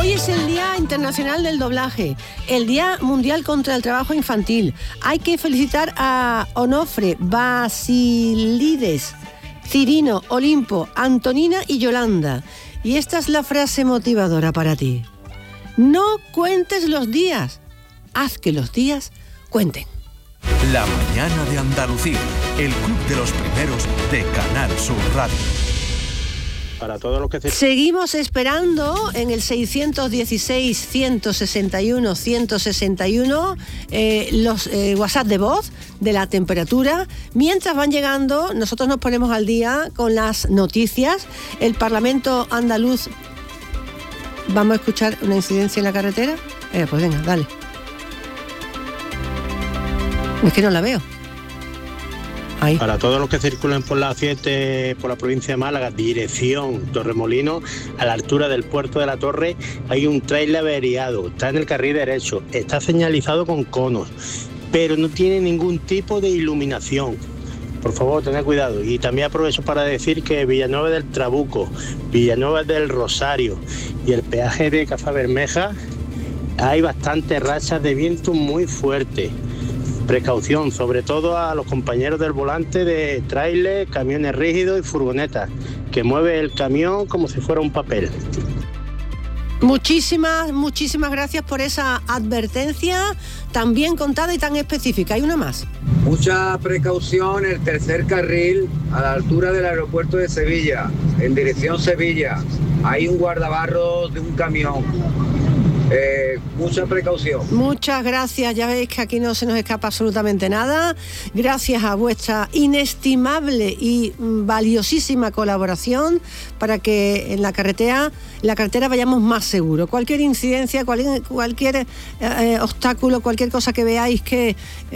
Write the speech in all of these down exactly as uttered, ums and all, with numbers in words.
Hoy es el Día Internacional del Doblaje, el Día Mundial contra el Trabajo Infantil. Hay que felicitar a Onofre, Basilides, Cirino, Olimpo, Antonina y Yolanda. Y esta es la frase motivadora para ti. No cuentes los días, haz que los días cuenten. La mañana de Andalucía, el club de los primeros de Canal Sur Radio. Para todos los que se... Seguimos esperando en el seiscientos dieciséis, ciento sesenta y uno, ciento sesenta y uno eh, los eh, WhatsApp de voz de la temperatura. Mientras van llegando, nosotros nos ponemos al día con las noticias. El Parlamento andaluz... ¿Vamos a escuchar una incidencia en la carretera? Eh, pues venga, dale. Es que no la veo. Ahí. Para todos los que circulen por la A siete, por la provincia de Málaga, dirección Torremolinos, a la altura del puerto de la Torre, hay un tráiler averiado, está en el carril derecho, está señalizado con conos, pero no tiene ningún tipo de iluminación. Por favor, tened cuidado. Y también aprovecho para decir que Villanueva del Trabuco, Villanueva del Rosario y el peaje de Caza Bermeja, hay bastantes rachas de viento muy fuertes. Precaución, sobre todo a los compañeros del volante de tráiler, camiones rígidos y furgonetas, que mueve el camión como si fuera un papel. Muchísimas, muchísimas gracias por esa advertencia tan bien contada y tan específica. Hay una más. Mucha precaución, el tercer carril a la altura del aeropuerto de Sevilla, en dirección Sevilla. Hay un guardabarros de un camión. Eh, mucha precaución. Muchas gracias, ya veis que aquí no se nos escapa absolutamente nada. Gracias a vuestra inestimable y valiosísima colaboración para que en la carretera, en la carretera vayamos más seguros. Cualquier incidencia, cualquier, cualquier eh, obstáculo, cualquier cosa que veáis que eh,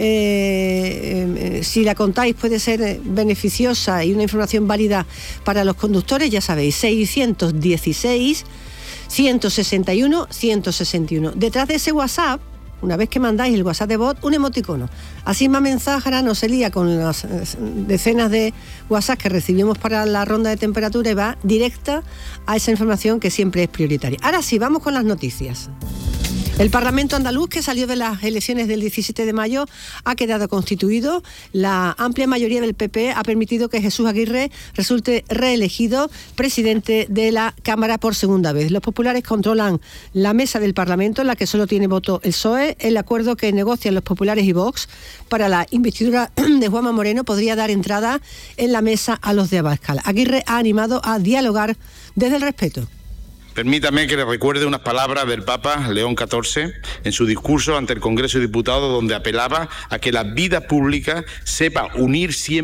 eh, si la contáis puede ser beneficiosa y una información válida para los conductores, ya sabéis, seiscientos dieciséis, ciento sesenta y uno, ciento sesenta y uno. Detrás de ese WhatsApp, una vez que mandáis el WhatsApp de voz, un emoticono. Así más mensajera no se lía con las decenas de WhatsApp que recibimos para la ronda de temperatura y va directa a esa información que siempre es prioritaria. Ahora sí, vamos con las noticias. El Parlamento andaluz, que salió de las elecciones del diecisiete de mayo, ha quedado constituido. La amplia mayoría del P P ha permitido que Jesús Aguirre resulte reelegido presidente de la Cámara por segunda vez. Los populares controlan la mesa del Parlamento, en la que solo tiene voto el P S O E. El acuerdo que negocian los populares y Vox para la investidura de Juanma Moreno podría dar entrada en la mesa a los de Abascal. Aguirre ha animado a dialogar desde el respeto. Permítame que le recuerde unas palabras del Papa León catorce en su discurso ante el Congreso de Diputados, donde apelaba a que la vida pública sepa unir siempre